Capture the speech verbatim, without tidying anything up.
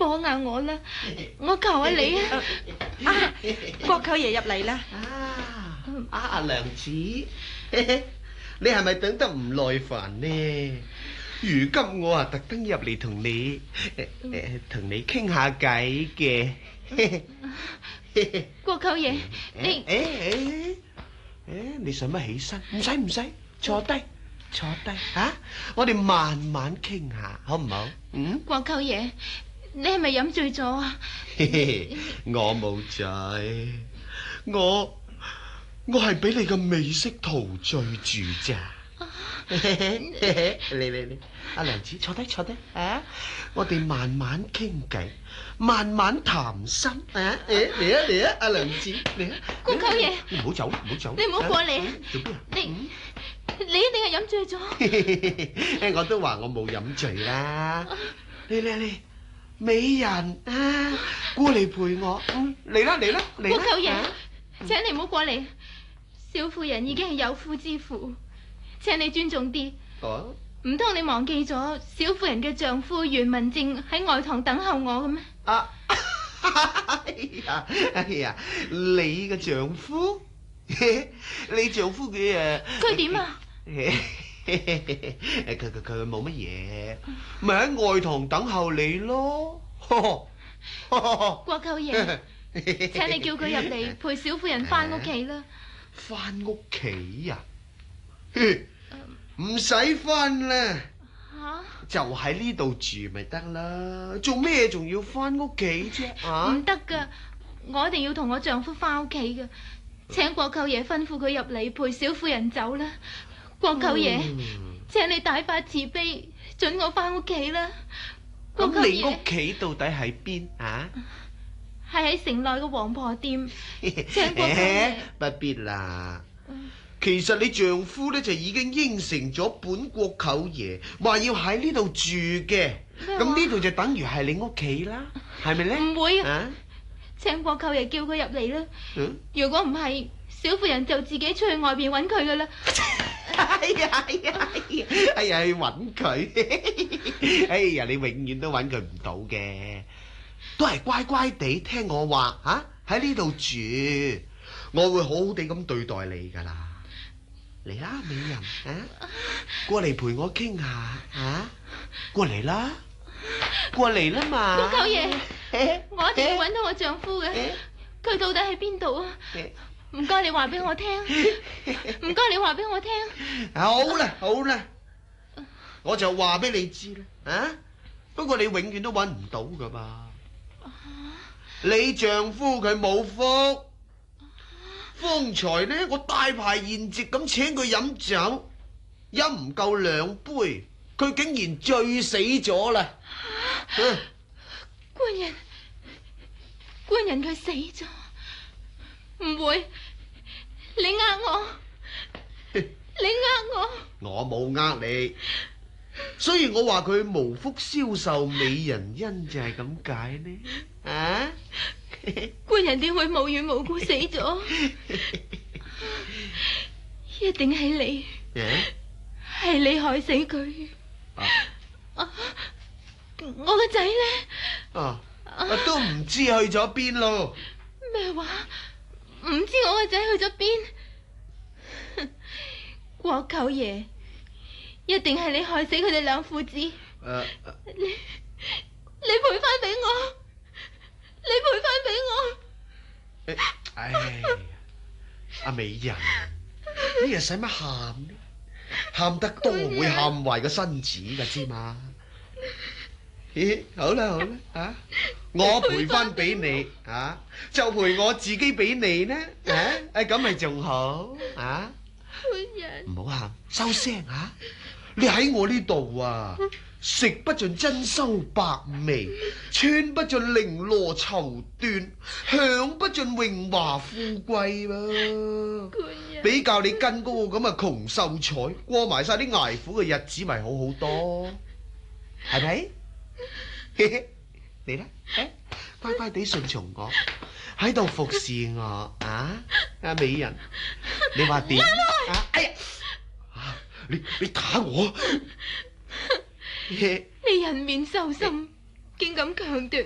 摸下我啦，我求下你啊！ 啊，國舅爺入嚟啦。 啊啊，阿娘子，你係咪等得唔耐煩呢？如今我啊特登入嚟同你誒誒同你傾下偈嘅。 國舅爺，你誒誒誒，你使乜起身？唔使唔使，坐低坐低嚇，我哋慢慢傾下，好唔好？嗯。 國舅爺，你係咪飲醉咗啊？ 我冇醉，我我係俾你嘅美色陶醉住咋。嚟嚟嚟，阿娘子坐低坐低啊！我哋慢慢傾偈，慢慢談心啊！誒嚟啊嚟啊，阿娘子嚟啊！ 國舅爺， 唔好走唔好走， 你唔好過嚟啊！ 做邊啊？ 你你一定係飲醉咗。 我都話我冇飲醉啦。嚟嚟嚟，美人啊，過嚟陪我。嗯，嚟啦嚟啦嚟啦！ 國舅爺，請你唔好過嚟。小婦人已經係有婦之婦，請你尊重啲。 哦， 唔通你忘記咗小婦人嘅丈夫袁文正喺外堂等候我嘅咩？ 啊，哎呀哎呀，你嘅丈夫？你丈夫佢誒？ 佢點啊？ 佢佢佢冇乜嘢，咪喺外堂等候你咯。 國舅爺，請你叫佢入嚟陪小婦人翻屋企啦。 翻屋企啊？唔使翻啦， 吓？ 就喺呢度住咪得啦。做咩仲要翻屋企啫？啊？ 唔得噶，我一定要同我丈夫翻屋企噶。請國舅爺吩咐佢入嚟陪小婦人走啦。國舅爺， 嗯請你大發慈悲，准我翻屋企啦。國舅咁你屋爺， 企到底喺邊啊？ 係喺城內嘅王婆店。請國舅爺， 不必啦。其實你丈夫咧就已經應承咗本國舅爺，話要喺呢度住嘅。咁呢度就等於係你屋企啦，係咪咧？ 唔會啊！ 啊？ 請國舅爺叫佢入嚟啦。 嗯？ 如果唔係，小婦人就自己出去外邊揾佢噶啦。 哎呀哎呀哎呀！哎呀，去揾佢！哎呀，你永遠都揾佢唔到嘅，都係乖乖地聽我話嚇，喺呢度住，我會好好地咁對待你噶啦。嚟啦，美人啊，過嚟陪我傾下啊，過嚟啦，過嚟啦嘛。 國舅爺，我一定要揾到我丈夫嘅，佢到底喺邊度啊？唔該你話俾我聽，唔該你話俾我聽。 好啦好啦，我就話俾你知啦啊！不過你永遠都揾唔到噶嘛。你丈夫佢冇福。方才呢，我大排筵席咁請佢飲酒，飲唔夠兩杯，佢竟然醉死咗啦！ 官人，官人佢死咗，唔會，你呃我，你呃我， 我冇呃你，所以我話佢無福消受美人恩就係咁解呢？啊？ 官人點會無緣無故死咗？一定係你，係你害死佢。啊，我個仔呢？ 啊，都唔知去咗邊咯。 咩話？唔知我個仔去咗邊？國舅爺，一定係你害死佢哋兩父子。你你賠翻俾我。你賠翻俾我！ 哎呀，阿美人，你又使乜喊呢？喊得多會喊壞個身子噶知嘛？咦，好啦好啦，啊，我賠翻俾你，啊，就賠我自己俾你呢？啊，誒咁咪仲好啊？ 官人， 唔好喊，收聲啊！你喺我呢度啊！食不盡珍饈百味，穿不盡綾羅綢緞，享不盡榮華富貴噃。比較你跟嗰個咁嘅窮秀才，過埋晒啲捱苦嘅日子，咪好好多，係咪？嚟啦，乖乖地順從我，喺度服侍我啊！阿美人，你話點？啊！哎呀，啊！你你打我！ 你人面獸心，竟敢強奪